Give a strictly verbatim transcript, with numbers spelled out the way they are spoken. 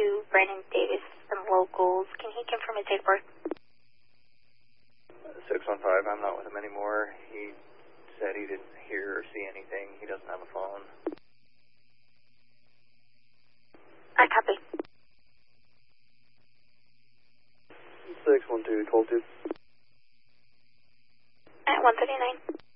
to Brandon Davis, some locals. Can he confirm his date of birth? six one five, I'm not with him anymore. He said he didn't hear or see anything. He doesn't have a phone. I copy. six one two, twelve two. At one thirty-nine.